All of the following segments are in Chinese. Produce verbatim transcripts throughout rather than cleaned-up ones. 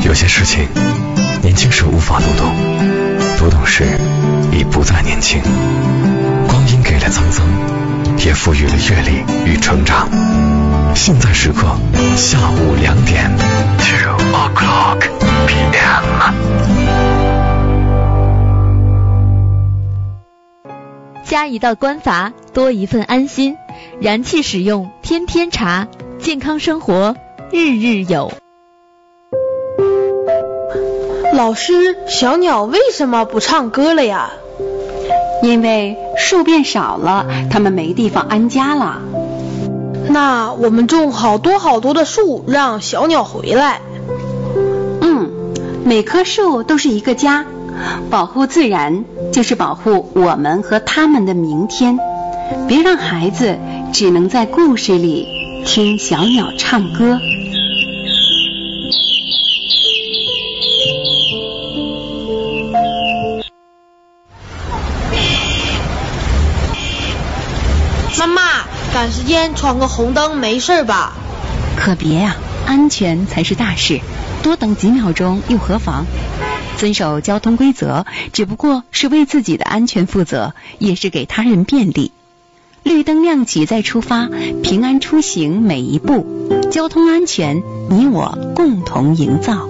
有些事情年轻时无法读懂，读懂时已不再年轻。光阴给了沧桑，也赋予了阅历与成长。现在时刻下午两点 two o'clock p m。 加一道关阀，多一份安心。燃气使用，天天茶，健康生活日日有。 老师，小鸟为什么不唱歌了呀？ 因为树变少了，它们没地方安家了。 那我们种好多好多的树，让小鸟回来。 嗯，每棵树都是一个家，保护自然就是保护我们和他们的明天。别让孩子只能在故事里听小鸟唱歌。 妈妈，赶时间闯个红灯没事吧？ 可别啊，安全才是大事，多等几秒钟又何妨？遵守交通规则，只不过是为自己的安全负责，也是给他人便利。绿灯亮起再出发，平安出行每一步，交通安全你我共同营造。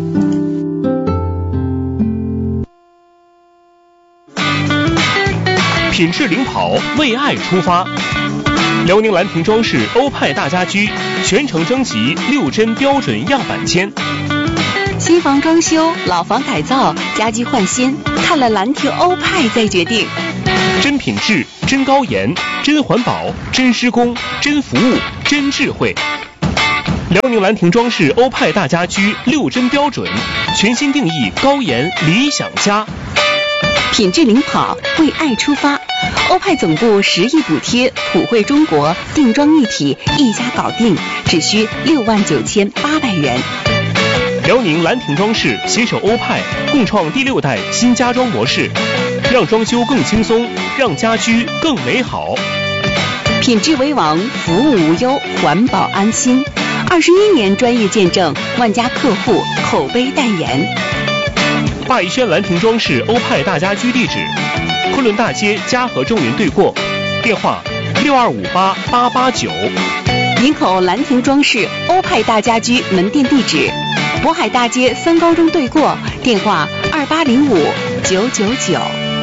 品质领跑，为爱出发。辽宁兰亭装饰欧派大家居全程征集六针标准样板间。 新房装修、老房改造、家居换新，看了兰亭欧派再决定。 真品质、真高盐、真环保、真施工、真服务、真智慧。辽宁兰亭装饰欧派大家居六针标准，全新定义高盐理想家。 品质领跑，为爱出发。欧派总部十亿补贴，普惠中国，定妆一体，一家搞定，只需六万九千八百元。 辽宁兰亭装饰携手欧派，共创第六代新家装模式，让装修更轻松，让家居更美好。 品质为王，服务无忧，环保安心。二十一年专业见证，万家客户口碑代言。 霸逸轩兰亭装饰欧派大家居地址：昆仑大街嘉禾中云对过，电话六二五八八八九。 营口兰亭装饰欧派大家居门店地址：渤海大街三高中对过，电话二八零五九九九。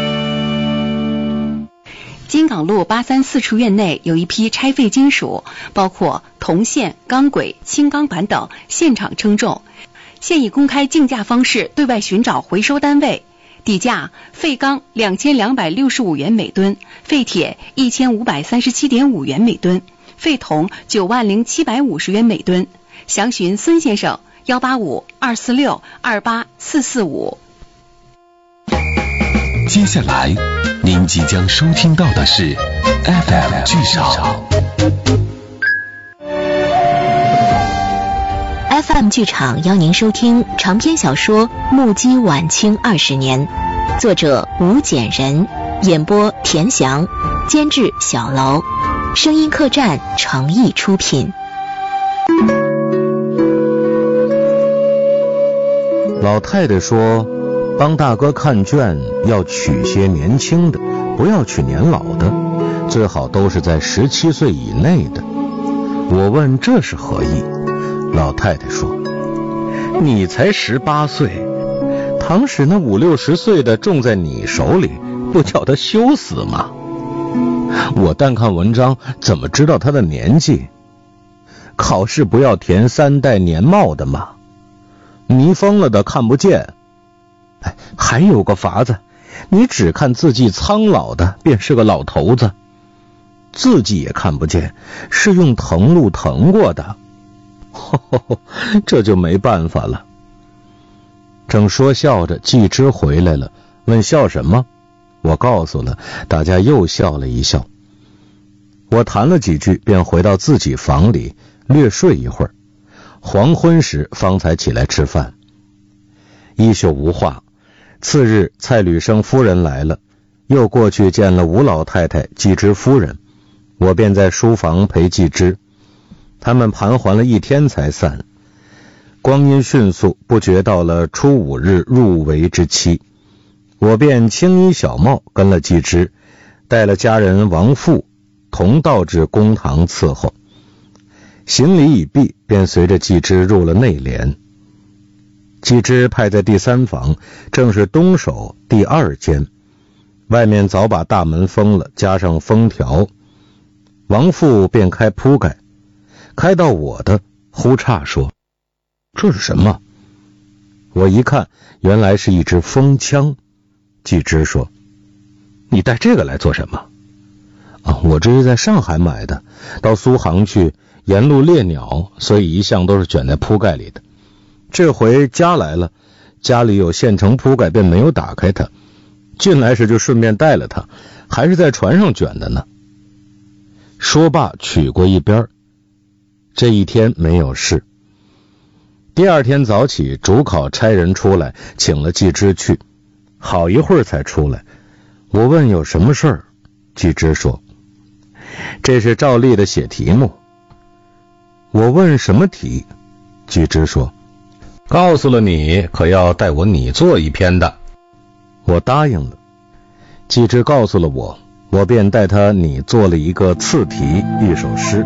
金港路八三四处院内有一批拆废金属，包括铜线、钢轨、轻钢板等，现场称重。现以公开竞价方式对外寻找回收单位，底价：废钢两千两百六十五元每吨，废铁一千五百三十七点五元每吨，废铜九万零七百五十元每吨。详询孙先生幺八五二四六二八四四五。 接下来您即将收听到的是 F M 剧场。 F M 剧场邀您收听长篇小说《目击晚清二十年》，作者吴简人，演播田翔，监制小楼，声音客栈诚意出品。 老太太说，帮大哥看卷要娶些年轻的，不要娶年老的，最好都是在十七岁以内的。我问这是何意？老太太说，你才十八岁，倘使那五六十岁的种在你手里，不叫他羞死吗？我单看文章怎么知道他的年纪？考试不要填三代年貌的吗？迷疯了的看不见。哎，还有个法子，你只看字迹苍老的便是个老头子，字迹也看不见，是用藤露藤过的。呵呵呵，这就没办法了。正说笑着，季之回来了，问笑什么？我告诉了，大家又笑了一笑。我谈了几句，便回到自己房里略睡一会儿。黄昏时方才起来吃饭。一宿无话。次日蔡履生夫人来了，又过去见了吴老太太季之夫人，我便在书房陪季之。他们盘桓了一天才散。 光阴迅速，不觉到了初五日入围之期，我便青衣小帽跟了季之，带了家人王父同到至公堂伺候。行礼已毕，便随着季之入了内帘。季之派在第三房，正是东首第二间，外面早把大门封了，加上封条。王父便开铺盖，开到我的，忽诧说：“这是什么？”我一看，原来是一支风枪。季之说：“你带这个来做什么？”啊，我这是在上海买的，到苏杭去沿路猎鸟，所以一向都是卷在铺盖里的。这回家来了，家里有现成铺盖，便没有打开它。进来时就顺便带了它，还是在船上卷的呢。说罢取过一边。这一天没有事。第二天早起，主考差人出来，请了季之去，好一会儿才出来。我问有什么事儿，季之说：“这是照例的写题目。”我问什么题，季之说：“告诉了你，可要带我拟作一篇的。”我答应了。季之告诉了我，我便带他拟做了一个次题，一首诗。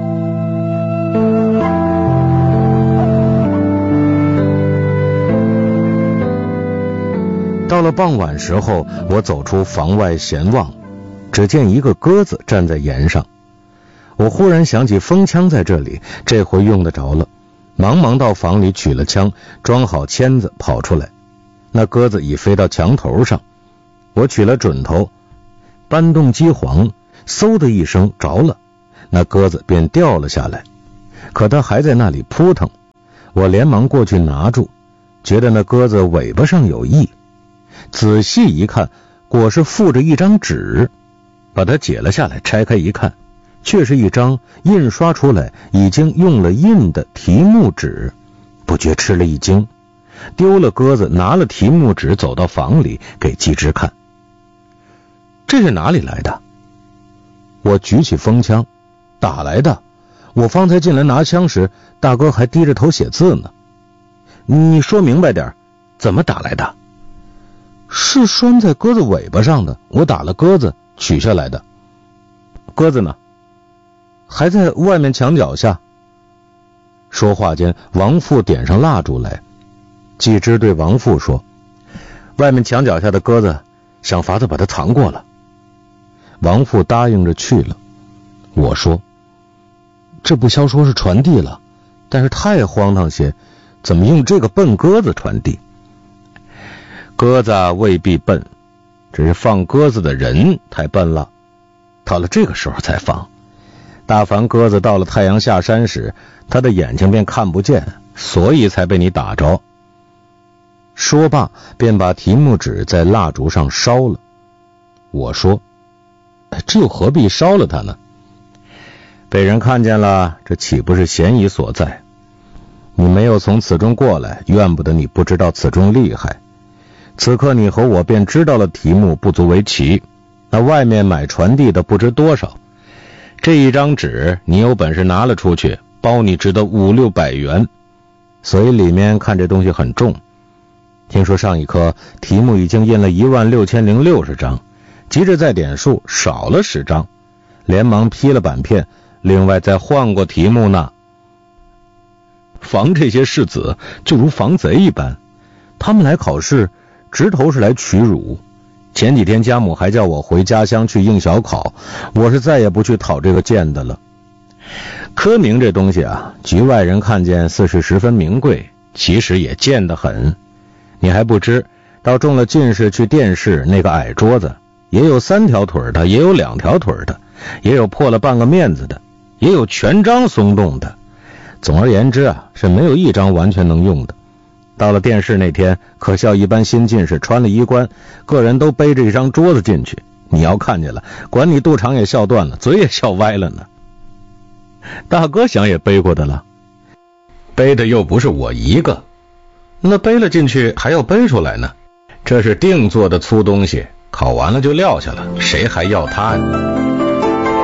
到了傍晚时候，我走出房外闲望，只见一个鸽子站在檐上。我忽然想起风枪在这里，这回用得着了，忙忙到房里取了枪，装好签子跑出来。那鸽子已飞到墙头上，我取了准头，搬动机簧，嗖的一声着了，那鸽子便掉了下来。可它还在那里扑腾，我连忙过去拿住，觉得那鸽子尾巴上有异，仔细一看，果是附着一张纸，把它解了下来，拆开一看，却是一张印刷出来已经用了印的题目纸，不觉吃了一惊，丢了鸽子，拿了题目纸走到房里给季之看。这是哪里来的？我举起风枪，打来的。我方才进来拿枪时，大哥还低着头写字呢。你说明白点，怎么打来的？是拴在鸽子尾巴上的，我打了鸽子取下来的。鸽子呢？还在外面墙角下。说话间，王父点上蜡烛来。季之对王父说：“外面墙角下的鸽子，想法子把它藏过了。”王父答应着去了。我说：“这不消说是传递了，但是太荒唐些，怎么用这个笨鸽子传递？”鸽子未必笨，只是放鸽子的人太笨了，到了这个时候才放。大凡鸽子到了太阳下山时，他的眼睛便看不见，所以才被你打着。说罢，便把题目纸在蜡烛上烧了。我说：“这又何必烧了它呢？被人看见了，这岂不是嫌疑所在？你没有从此中过来，怨不得你不知道此中厉害。此刻你和我便知道了题目，不足为奇。那外面买传递的不知多少，这一张纸你有本事拿了出去，包你值得五六百元。所以里面看这东西很重。听说上一科题目已经印了一万六千零六十张，急着再点数，少了十张，连忙批了版片，另外再换过题目呢。防这些士子就如防贼一般，他们来考试直头是来取辱。前几天家母还叫我回家乡去应小考，我是再也不去讨这个剑的了。科名这东西啊，局外人看见似是十分名贵，其实也贱得很。你还不知，到中了进士去殿试那个矮桌子，也有三条腿的，也有两条腿的，也有破了半个面子的，也有全张松动的。总而言之啊，是没有一张完全能用的。到了殿试那天，可笑一般新进士穿了衣冠，个人都背着一张桌子进去，你要看见了，管你肚肠也笑断了，嘴也笑歪了呢。大哥想也背过的了，背的又不是我一个，那背了进去还要背出来呢。这是定做的粗东西，考完了就撂下了，谁还要它呀？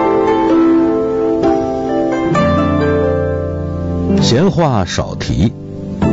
闲话少提，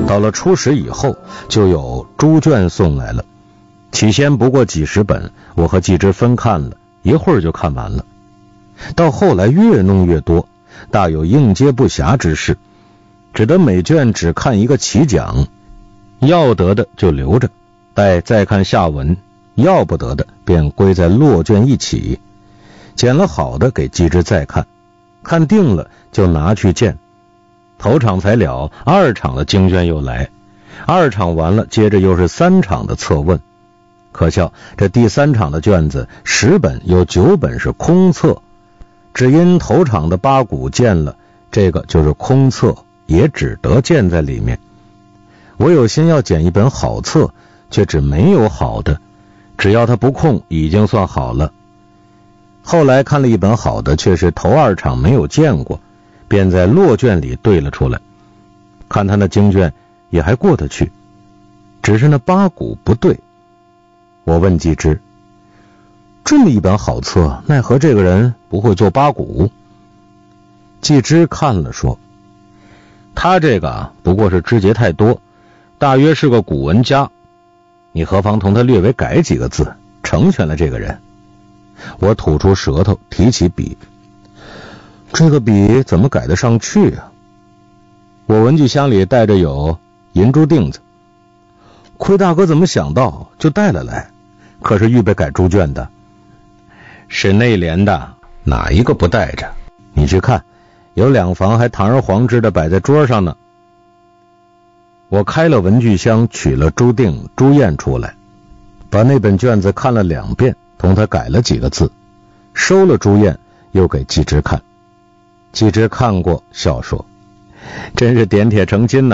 到了初十以后，就有猪卷送来了。起先不过几十本，我和季之分看了一会儿就看完了。到后来越弄越多，大有应接不暇之势，只得每卷只看一个起讲，要得的就留着，待再看下文，要不得的便归在落卷一起。捡了好的给季之再看，看定了就拿去见。头场才了，二场的经卷又来，二场完了，接着又是三场的测问。可笑这第三场的卷子十本有九本是空测，只因头场的八股见了，这个就是空测，也只得见在里面。我有心要捡一本好册，却只没有好的，只要他不空已经算好了。后来看了一本好的，却是头二场没有见过，便在落卷里对了出来。看他那经卷也还过得去，只是那八股不对。我问季之，这么一本好册，奈何这个人不会做八股？季之看了说，他这个不过是枝节太多，大约是个古文家，你何妨同他略微改几个字，成全了这个人。我吐出舌头，提起笔，这个笔怎么改得上去啊？我文具箱里带着有银珠锭子，亏大哥怎么想到就带了来，可是预备改猪圈的，是内联的，哪一个不带着？你去看，有两房还堂而皇之的摆在桌上呢。我开了文具箱，取了朱锭、朱砚出来，把那本卷子看了两遍，同他改了几个字，收了朱砚，又给季之看。季之看过，笑说：“真是点铁成金呐、啊。”